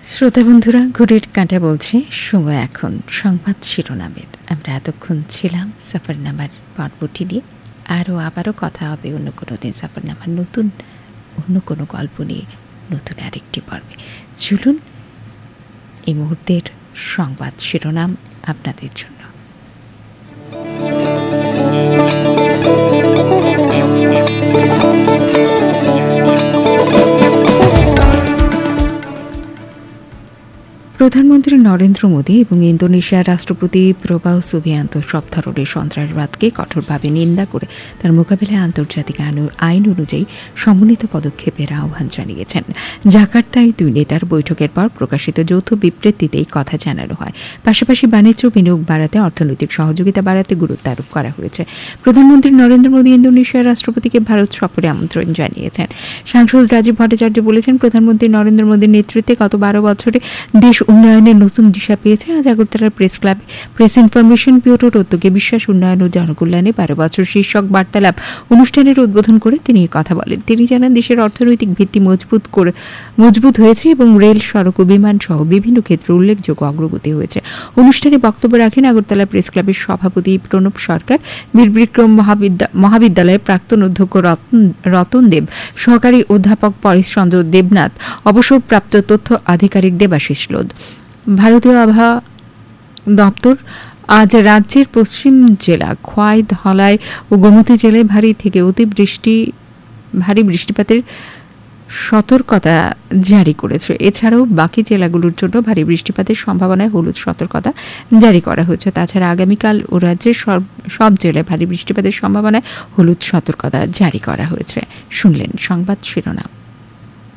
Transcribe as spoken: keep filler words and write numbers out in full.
শ্রোতা বন্ধুরা, ঘড়ির কাঁটা বলছে সময় এখন সংবাদ শিরোনামের। আমরা এতক্ষণ ছিলাম সফরনামার পর্বটি নিয়ে। আরও আবারও কথা হবে অন্য কোনো দিন সফরনামার নতুন অন্য কোনো গল্প নিয়ে, নতুন আরেকটি পর্বে। চলুন এই মুহূর্তের সংবাদ শিরোনাম আপনাদের জন্য। প্রধানমন্ত্রী নরেন্দ্র মোদী এবং ইন্দোনেশিয়ার রাষ্ট্রপতি প্রবাহ সুবিয়ান্তো সব ধরনের সন্ত্রাসবাদকে কঠোরভাবে নিন্দা করে তার মোকাবিলায় আন্তর্জাতিক আইন অনুযায়ী সমন্বিত পদক্ষেপের আহ্বান জানিয়েছেন। জাকার্তায় দুই নেতার বৈঠকের পর প্রকাশিত যৌথ বিবৃতিতে এই কথা জানানো হয়। পাশাপাশি বাণিজ্য বিনিয়োগ বাড়াতে, অর্থনৈতিক সহযোগিতা বাড়াতে গুরুত্ব আরোপ করা হয়েছে। প্রধানমন্ত্রী নরেন্দ্র মোদী ইন্দোনেশিয়ার রাষ্ট্রপতিকে ভারত সফরে আমন্ত্রণ জানিয়েছেন। সাংসদ রাজীব ভট্টাচার্য বলেছেন, প্রধানমন্ত্রী নরেন্দ্র মোদীর নেতৃত্বে গত বারো বছরে দেশ উন্নয়নের নতুন দিশা পেয়েছে। আজ আগরতলার প্রেস ক্লাবে প্রেস ইনফরমেশন ব্যুরোর উদ্যোগে বিশ্বাস উন্নয়ন ও জনকল্যাণে বারো বছর শীর্ষক বার্তালাপ অনুষ্ঠানের উদ্বোধন করে তিনি কথা বলেন। তিনি জানান, দেশের অর্থনৈতিক ভিত্তি মজবুত করে মজবুত হয়েছে এবং রেল, সড়ক ও বিমান সহ বিভিন্ন ক্ষেত্রে উল্লেখযোগ্য অগ্রগতি হয়েছে। অনুষ্ঠানে বক্তব্য রাখেন আগরতলা প্রেস ক্লাবের সভাপতি প্রণব সরকার, বীরবিক্রম মহাবিদ্যালয়ের প্রাক্তন অধ্যক্ষ রতন রতন দেব, সহকারী অধ্যাপক পরেশচন্দ্র দেবনাথ, অবসরপ্রাপ্ত তথ্য আধিকারিক দেবাশিস লোধ। ভারতীয় আবহাওয়া দপ্তর আজ রাজ্যের পশ্চিম জেলা খোয়াই, ধলাই ও গোমতী জেলায় ভারী থেকে অতি বৃষ্টি ভারী বৃষ্টিপাতের সতর্কতা জারি করেছে। এছাড়াও বাকি জেলাগুলোর জন্য ভারী বৃষ্টিপাতের সম্ভাবনায় হলুদ সতর্কতা জারি করা হয়েছে। তাছাড়া আগামীকাল ও রাজ্যের সব সব জেলায় ভারী বৃষ্টিপাতের সম্ভাবনায় হলুদ সতর্কতা জারি করা হয়েছে। শুনলেন সংবাদ শিরোনাম।